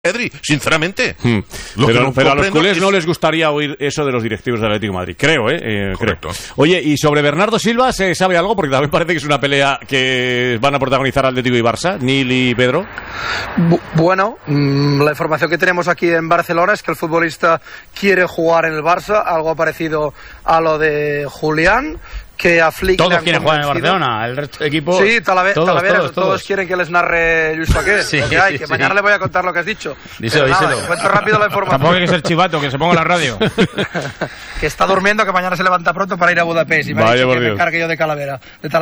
Pedri, sinceramente. Pero a los culés no les gustaría oír eso de los directivos del Atlético de Madrid, creo, Correcto. Creo. Oye, y sobre Bernardo Silva, ¿se sabe algo? Porque también parece que es una pelea que van a protagonizar Atlético y Barça, Nil y Pedro. Bueno, la información que tenemos aquí en Barcelona es que el futbolista quiere jugar en el Barça, algo parecido a lo de Julián, que a Flick todos quieren jugar en Barcelona, el resto de equipos. Sí, todos quieren que les narre Lluís Paqué. Sí, que mañana le voy a contar lo que has dicho. Díselo. Cuento rápido la información. Tampoco hay que ser chivato, que se ponga la radio. Que está durmiendo, que mañana se levanta pronto para ir a Budapest. Y me ha dicho que me cargue yo de Talavera.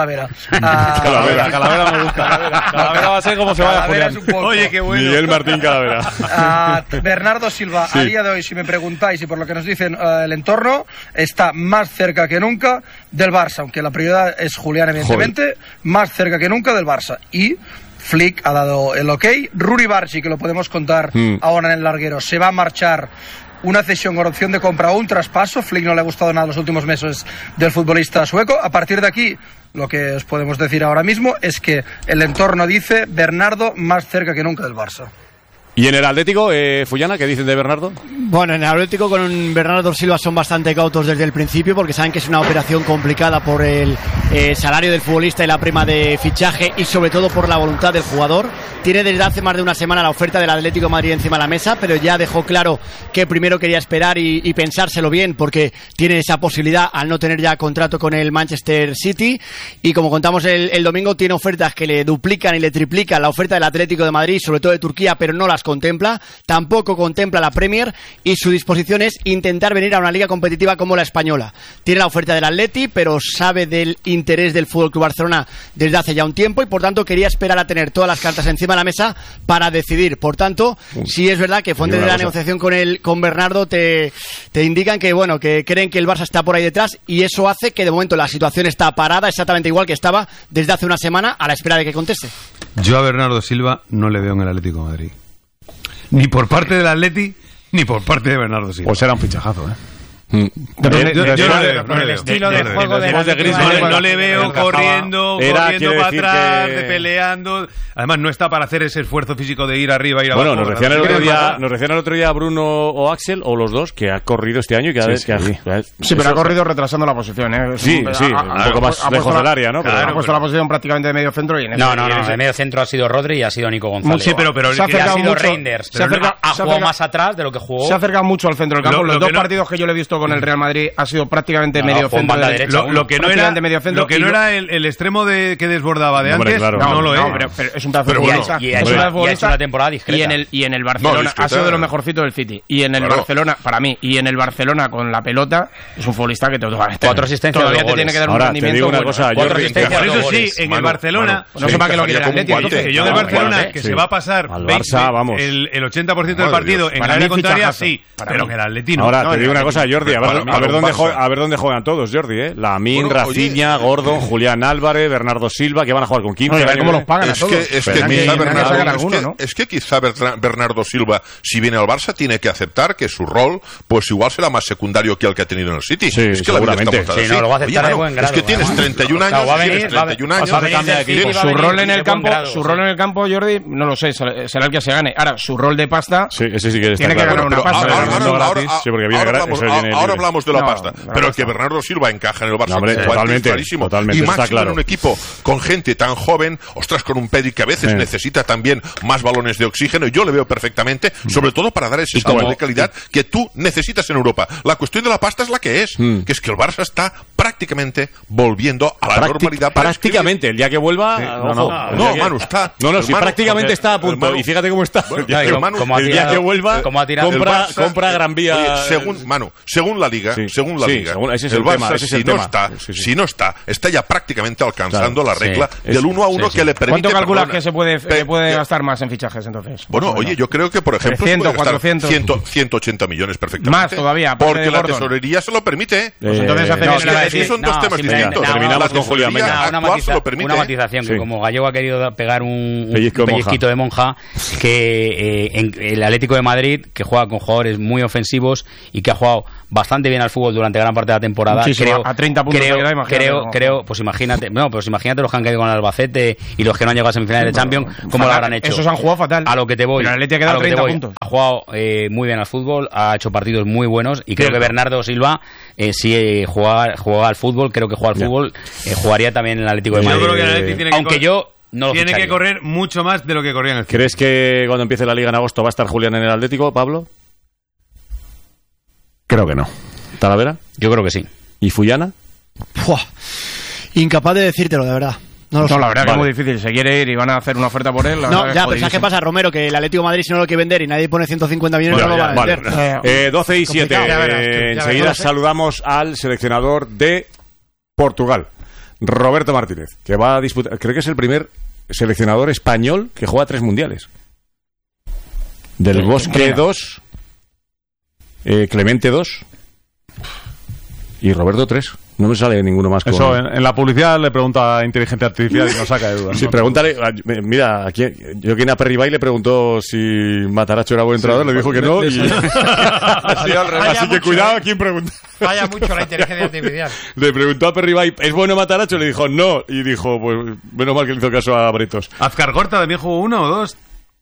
Calavera me gusta. Calavera va a ser como se vaya Julián. Oye, qué bueno. Miguel Martín Calavera. Bernardo Silva, a día de hoy, si me preguntáis y por lo que nos dicen el entorno, está más cerca que nunca del Barça, aunque la prioridad es Julián, evidentemente, más cerca que nunca del Barça. Y Flick ha dado el ok. Rudi Bargi, que lo podemos contar ahora en el larguero, se va a marchar. Una cesión con opción de compra o un traspaso. Flick no le ha gustado nada los últimos meses del futbolista sueco. A partir de aquí, lo que os podemos decir ahora mismo es que el entorno dice Bernardo más cerca que nunca del Barça. ¿Y en el Atlético, Fullana, qué dicen de Bernardo? Bueno, en el Atlético con Bernardo Silva son bastante cautos desde el principio porque saben que es una operación complicada por el salario del futbolista y la prima de fichaje y sobre todo por la voluntad del jugador. Tiene desde hace más de una semana la oferta del Atlético de Madrid encima de la mesa, pero ya dejó claro que primero quería esperar y pensárselo bien porque tiene esa posibilidad al no tener ya contrato con el Manchester City. Y como contamos el domingo, tiene ofertas que le duplican y le triplican la oferta del Atlético de Madrid, sobre todo de Turquía, pero no las contempla, tampoco contempla la Premier y su disposición es intentar venir a una liga competitiva como la española. Tiene la oferta del Atleti, pero sabe del interés del FC Barcelona desde hace ya un tiempo y por tanto quería esperar a tener todas las cartas encima de la mesa para decidir. Por tanto, sí es verdad que fuentes de la negociación con Bernardo te indican que bueno, que creen que el Barça está por ahí detrás y eso hace que de momento la situación está parada exactamente igual que estaba desde hace una semana a la espera de que conteste. Yo a Bernardo Silva no le veo en el Atlético de Madrid. Ni por parte del Atleti, ni por parte de Bernardo Silva. Pues será un fichajazo, Yo no le estilo de juego de no le veo corriendo para atrás, peleando. Además no está para hacer ese esfuerzo físico de ir arriba, ir abajo. Bueno, nos decían el otro día Bruno o Axel, o los dos, que ha corrido este año y cada vez que Sí, pero ha corrido retrasando la posición, Sí, un poco más lejos del área, ¿no? Ha puesto la posición prácticamente de medio centro y en No, de medio centro ha sido Rodri y ha sido Nico González. Sí, pero ha sido Reinders. Ha jugado más atrás de lo que jugó. Se ha acercado mucho al centro del campo. Los dos partidos que yo le he visto con el Real Madrid ha sido prácticamente medio centro. Lo que no era el extremo que desbordaba de antes, no lo es. Pero es un pedazo de futbolista. Y ha hecho una temporada discreta. Y en el Barcelona ha sido de lo mejorcito del City. Y en el Barcelona, para mí, y en el Barcelona con la pelota, es un futbolista que 4 asistencias, todavía te tiene que dar un rendimiento. Ahora, te digo una cosa, por eso sí, en el Barcelona, no sé para qué lo quiere el Atlético. Que yo del Barcelona, que se va a pasar el 80% del partido en la área contraria, sí, pero que el Atlético no. Ahora, te digo una cosa, Jordi, a ver dónde juegan todos, Jordi, Lamine, Rafinha, Gordon, Julián Álvarez, Bernardo Silva, que van a jugar con 15. A ver cómo los pagan a todos. Es que quizá Bernardo Silva, si viene al Barça, tiene que aceptar que su rol, pues igual será más secundario que el que ha tenido en el City. Sí, es que seguramente. No, lo va a aceptar de buen grado. Es que tienes 31 años, Su rol en el campo, Jordi, no lo sé, será el que se gane. Ahora, su rol de pasta, ese sí que tiene que ganar una pasta. Ahora hablamos de la pasta, pero que Bernardo Silva encaja en el Barça es clarísimo. Y máximo en un equipo con gente tan joven, ostras, con un Pedri que a veces necesita también más balones de oxígeno, y yo le veo perfectamente, sobre todo para dar ese salto de calidad que tú necesitas en Europa. La cuestión de la pasta es la que es el que el Barça está prácticamente volviendo a la normalidad. Prácticamente, el día que vuelva... Manu, está... Sí, prácticamente está a punto, y fíjate cómo está. El día que vuelva, compra Gran Vía... Según la Liga, el Barça, si no está ya prácticamente alcanzando la regla del 1-1 que le permite... ¿Cuánto calculas que se puede gastar más en fichajes entonces? Bueno, oye, yo creo que por ejemplo 300, 400, 180 millones perfectamente. Más todavía, porque la tesorería se lo permite. Pues entonces son dos temas distintos. Terminamos con Julián. Una matización, que como Gallego ha querido pegar un pellizquito de monja, que en el Atlético de Madrid, que juega con jugadores muy ofensivos y que ha jugado bastante bien al fútbol durante gran parte de la temporada. Creo, a 30 puntos pues imagínate los que han caído con el Albacete y los que no han llegado a semifinales de Champions, ¿cómo lo habrán hecho? Esos han jugado fatal. A lo que te voy. Pero el Atleti ha quedado 30 puntos. Ha jugado muy bien al fútbol, ha hecho partidos muy buenos y creo que Bernardo Silva, si juega al fútbol, creo que juega al fútbol, jugaría también en el Atlético de Madrid. Yo creo que el Atleti tiene aunque yo no lo tiene que correr mucho más de lo que corría en el fútbol. ¿Crees que cuando empiece la Liga en agosto va a estar Julián en el Atlético, Pablo? Creo que no. ¿Talavera? Yo creo que sí. ¿Y Fullana? Incapaz de decírtelo, de verdad. No, la verdad que es muy difícil. Se quiere ir y van a hacer una oferta por él. No, ya, pero ¿sabes qué pasa, Romero? Que el Atlético de Madrid, si no lo quiere vender y nadie pone 150 millones, no lo va a vender. 12 y 7. Enseguida saludamos al seleccionador de Portugal, Roberto Martínez, que va a disputar, creo que es el primer seleccionador español que juega 3 mundiales. Del Bosque 2, Clemente 2 y Roberto 3. No me sale ninguno más. Eso, en la publicidad le pregunta a Inteligencia Artificial y nos saca de dudas. Sí, pregúntale. Mira, aquí, yo que a Perribay le preguntó si Mataracho era buen entrenador, le dijo que no. Así que cuidado a quién pregunta. Falla mucho la inteligencia artificial. Le preguntó a Perribay, ¿es bueno Mataracho? Le dijo no. Y dijo, pues menos mal que le hizo caso a Bretos. ¿Azcargorta también jugó 1 o 2?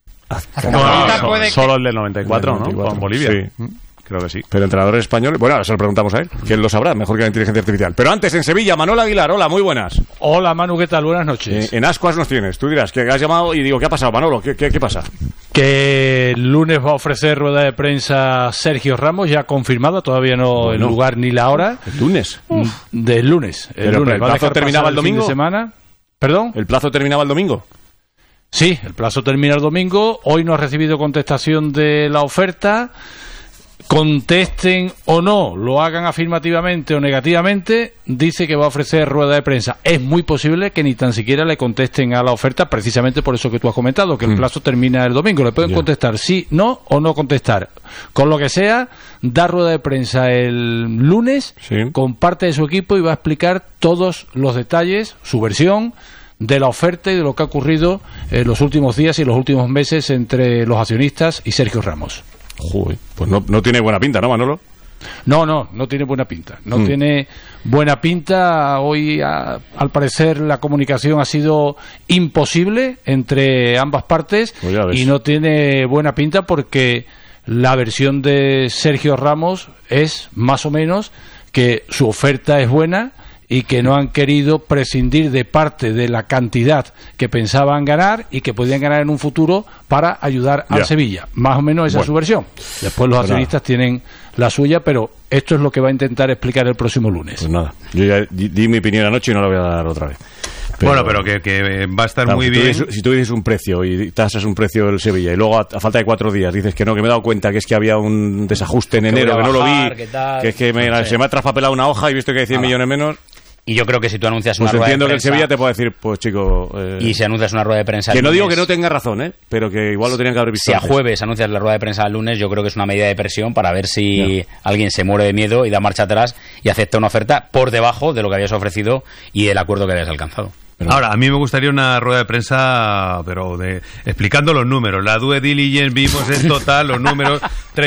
Solo el del 94, ¿no? Con Bolivia. Sí. Creo que sí. Pero entrenadores españoles, bueno, ahora se lo preguntamos a él, que él lo sabrá, mejor que la inteligencia artificial. Pero antes, en Sevilla, Manuel Aguilar, hola, muy buenas. Hola, Manu, ¿qué tal? Buenas noches. En Ascuas nos tienes, tú dirás, que has llamado y digo, ¿qué ha pasado, Manolo? ¿Qué pasa? Que el lunes va a ofrecer rueda de prensa Sergio Ramos, ya confirmada, todavía no el lugar ni la hora. ¿El lunes? Del lunes. ¿El plazo terminaba el domingo? Fin de semana. ¿Perdón? ¿El plazo terminaba el domingo? Sí, el plazo termina el domingo. Hoy no ha recibido contestación de la oferta. Contesten o no, lo hagan afirmativamente o negativamente, dice que va a ofrecer rueda de prensa. Es muy posible que ni tan siquiera le contesten a la oferta, precisamente por eso que tú has comentado, que el plazo termina el domingo. Le pueden contestar sí, no o no contestar. Con lo que sea, da rueda de prensa el lunes con parte de su equipo y va a explicar todos los detalles, su versión de la oferta y de lo que ha ocurrido en los últimos días y los últimos meses entre los accionistas y Sergio Ramos. Joder, pues no tiene buena pinta, ¿no, Manolo? No tiene buena pinta. No tiene buena pinta. Hoy, al parecer, la comunicación ha sido imposible entre ambas partes y no tiene buena pinta porque la versión de Sergio Ramos es, más o menos, que su oferta es buena y que no han querido prescindir de parte de la cantidad que pensaban ganar y que podían ganar en un futuro para ayudar al Sevilla. Más o menos esa es su versión. Después los accionistas tienen la suya, pero esto es lo que va a intentar explicar el próximo lunes. Pues nada, yo ya di mi opinión anoche y no la voy a dar otra vez. Pero que va a estar muy bien. Si tú dices un precio y tasas un precio del Sevilla y luego a falta de 4 días dices que no, que me he dado cuenta que es que había un desajuste en enero, que no lo vi, que es que se me ha traspapelado una hoja y he visto que hay 100 millones menos. Y yo creo que si tú anuncias una rueda de prensa... Pues entiendo que el Sevilla te puede decir, pues chico... y si anuncias una rueda de prensa que no digo que no tenga razón, pero que igual lo tenían que haber visto Si antes. A jueves anuncias la rueda de prensa el lunes, yo creo que es una medida de presión para ver si alguien se muere de miedo y da marcha atrás y acepta una oferta por debajo de lo que habías ofrecido y el acuerdo que habías alcanzado. Ahora, a mí me gustaría una rueda de prensa, pero explicando los números. La due diligence, vimos en total los números,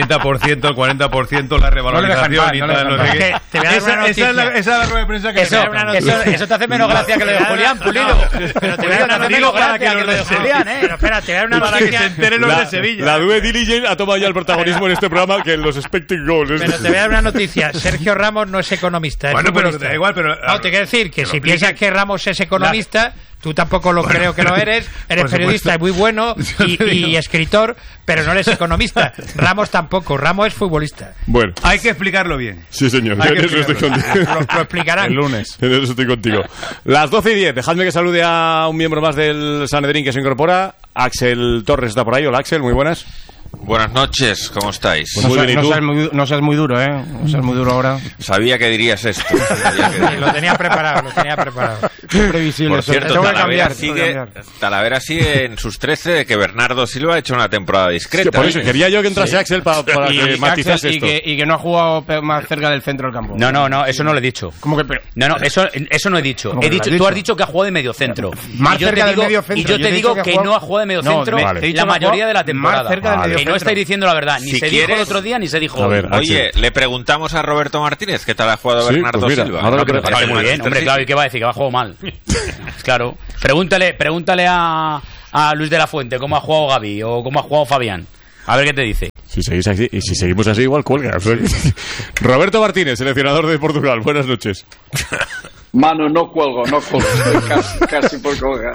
30%, 40%, la revalorización y tal. No sé qué. Esa es la rueda de prensa que eso te hace menos gracia que lo de Julián Pulido. Pero te voy a dar menos gracia que lo de Julián, Pero espera, te voy a dar una noticia. Para que se enteren los de Sevilla. La due diligence ha tomado ya el protagonismo en este programa que en los expected goals. Pero te voy a dar una noticia. Sergio Ramos no es economista. Bueno, pero da igual, pero... No, te quiero decir que si piensas que Ramos es economista, tú tampoco lo creo que lo eres periodista y muy bueno y escritor, pero no eres economista. Ramos tampoco, Ramos es futbolista. Bueno, hay que explicarlo bien. Sí, señor, en eso estoy contigo. Lo explicarán el lunes. En eso estoy contigo. Las 12:10, dejadme que salude a un miembro más del Sanedrín que se incorpora. Axel Torres está por ahí. Hola, Axel, muy buenas. Buenas noches, ¿cómo estáis? Pues no seas muy duro, No seas muy duro ahora. Sabía que dirías esto. Lo tenía preparado. Por cierto, Talavera sigue en sus 13 de que Bernardo Silva ha hecho una temporada discreta. Sí, por eso quería yo que entrase Axel para que matizase esto. Y que no ha jugado más cerca del centro del campo. No, eso no lo he dicho. ¿Cómo que? No, eso no he dicho. Tú has dicho que ha jugado de medio centro. Más cerca del medio centro. Y yo te digo que no ha jugado de medio centro la mayoría de la temporada. Más cerca del medio centro. Que no estáis diciendo la verdad. Ni se dijo el otro día, ni se dijo hoy. Oye, le preguntamos a Roberto Martínez qué tal ha jugado Bernardo Silva. Ahora me parece muy bien. Hombre, claro, ¿y qué va a decir? Que ha jugado mal. Claro. Pregúntale a Luis de la Fuente cómo ha jugado Gavi o cómo ha jugado Fabián. A ver qué te dice. Si seguimos así, igual cuelga. Roberto Martínez, seleccionador de Portugal. Buenas noches. Mano, no cuelgo. casi por colgar.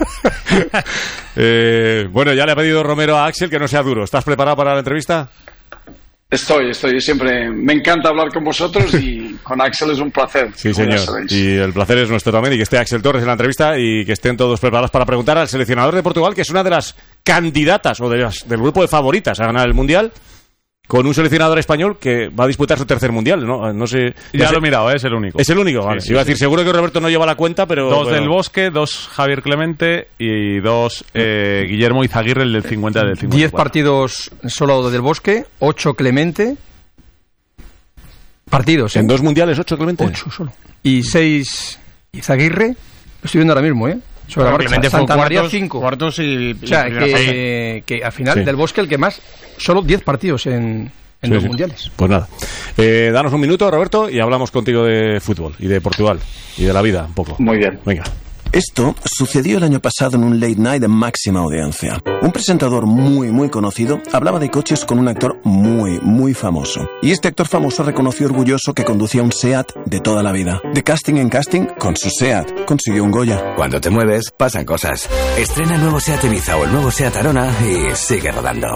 Bueno, ya le ha pedido Romero a Axel que no sea duro. ¿Estás preparado para la entrevista? Estoy. Siempre me encanta hablar con vosotros y con Axel es un placer. Sí, señor. Y el placer es nuestro también. Y que esté Axel Torres en la entrevista y que estén todos preparados para preguntar al seleccionador de Portugal, que es una de las candidatas o del grupo de favoritas a ganar el Mundial, con un seleccionador español que va a disputar su tercer Mundial, ¿no? No sé. Ya lo he mirado, es el único. Es el único, vale. Sí, iba a decir, seguro que Roberto no lleva la cuenta, pero... 2 del Bosque, 2 Javier Clemente y 2 Guillermo Izaguirre, el del 50 del 54. 10 partidos solo del Bosque, 8 Clemente. Partidos, ¿En 2 mundiales 8 Clemente? 8 solo. Y 6 Izaguirre. Lo estoy viendo ahora mismo, sobre la marcha. Clemente Santa María cuartos, 5. Cuartos y o sea, que al final del Bosque el que más... Solo 10 partidos en 2 mundiales. Pues nada. Danos un minuto, Roberto, y hablamos contigo de fútbol y de Portugal y de la vida un poco. Muy bien. Venga. Esto sucedió el año pasado en un late night de máxima audiencia. Un presentador muy conocido hablaba de coches con un actor muy famoso. Y este actor famoso reconoció orgulloso que conducía un SEAT de toda la vida. De casting en casting, con su SEAT consiguió un Goya. Cuando te mueves, pasan cosas. Estrena el nuevo SEAT Ibiza o el nuevo SEAT Arona y sigue rodando.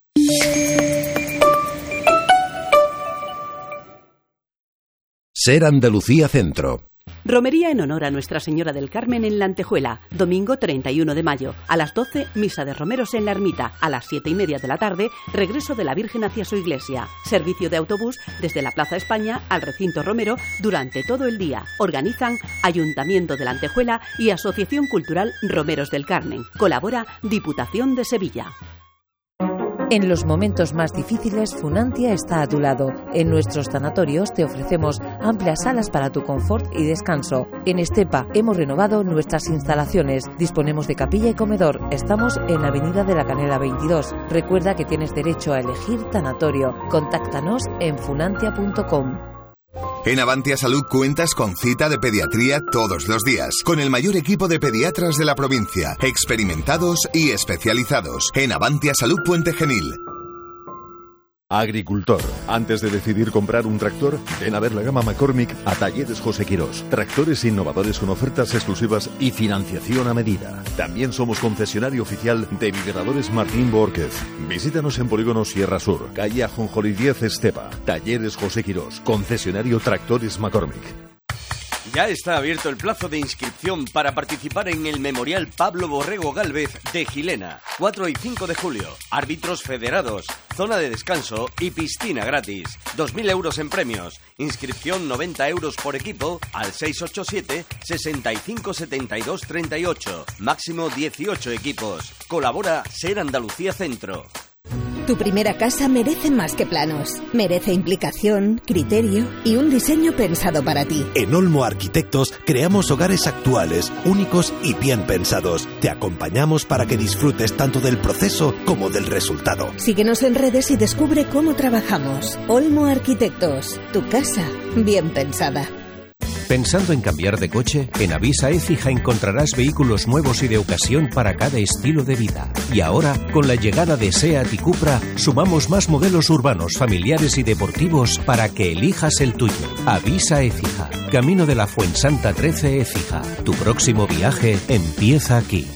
Ser Andalucía Centro. Romería en honor a Nuestra Señora del Carmen en La Antejuela, domingo 31 de mayo. A las 12, misa de romeros en la ermita. A las 7:30 de la tarde, regreso de la Virgen hacia su iglesia. Servicio de autobús desde la Plaza España al recinto romero durante todo el día. Organizan Ayuntamiento de La Antejuela y Asociación Cultural Romeros del Carmen. Colabora Diputación de Sevilla. En los momentos más difíciles, Funantia está a tu lado. En nuestros tanatorios te ofrecemos amplias salas para tu confort y descanso. En Estepa hemos renovado nuestras instalaciones. Disponemos de capilla y comedor. Estamos en la Avenida de la Canela 22. Recuerda que tienes derecho a elegir tanatorio. Contáctanos en funantia.com. En Avantia Salud cuentas con cita de pediatría todos los días, con el mayor equipo de pediatras de la provincia, experimentados y especializados. En Avantia Salud Puente Genil. Agricultor. Antes de decidir comprar un tractor, ven a ver la gama McCormick a Talleres José Quirós. Tractores innovadores con ofertas exclusivas y financiación a medida. También somos concesionario oficial de Vibradores Martín Borquez. Visítanos en Polígono Sierra Sur, calle Ajonjolí 10 Estepa. Talleres José Quirós. Concesionario Tractores McCormick. Ya está abierto el plazo de inscripción para participar en el Memorial Pablo Borrego Gálvez de Gilena, 4 y 5 de julio. Árbitros federados, zona de descanso y piscina gratis. 2.000 euros en premios. Inscripción 90 euros por equipo al 687 65 72 38. Máximo 18 equipos. Colabora Ser Andalucía Centro. Tu primera casa merece más que planos. Merece implicación, criterio y un diseño pensado para ti. En Olmo Arquitectos creamos hogares actuales, únicos y bien pensados. Te acompañamos para que disfrutes tanto del proceso como del resultado. Síguenos en redes y descubre cómo trabajamos. Olmo Arquitectos, tu casa bien pensada. ¿Pensando en cambiar de coche? En Avisa Écija encontrarás vehículos nuevos y de ocasión para cada estilo de vida. Y ahora, con la llegada de SEAT y Cupra, sumamos más modelos urbanos, familiares y deportivos para que elijas el tuyo. Avisa Écija, Camino de la Fuensanta 13 Écija. Tu próximo viaje empieza aquí.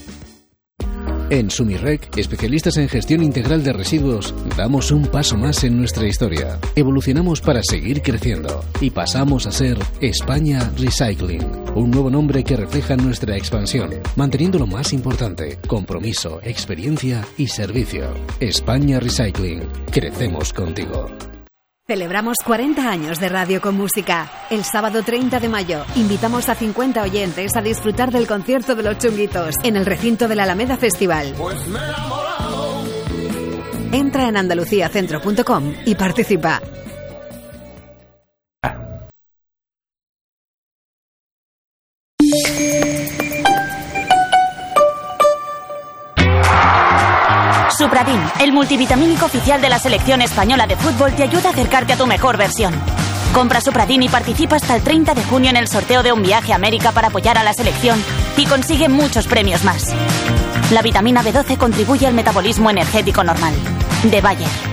En Sumirrec, especialistas en gestión integral de residuos, damos un paso más en nuestra historia. Evolucionamos para seguir creciendo y pasamos a ser España Recycling, un nuevo nombre que refleja nuestra expansión, manteniendo lo más importante: compromiso, experiencia y servicio. España Recycling, crecemos contigo. Celebramos 40 años de Radio con Música. El sábado 30 de mayo invitamos a 50 oyentes a disfrutar del concierto de Los Chunguitos en el recinto del Alameda Festival. Entra en andaluciacentro.com y participa. Supradin, el multivitamínico oficial de la selección española de fútbol, te ayuda a acercarte a tu mejor versión. Compra Supradin y participa hasta el 30 de junio en el sorteo de un viaje a América para apoyar a la selección y consigue muchos premios más. La vitamina B12 contribuye al metabolismo energético normal. De Bayer.